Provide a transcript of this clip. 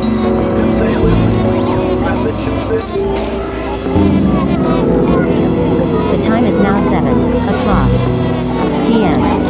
New Salem, Massachusetts. The time is now 7 o'clock p.m.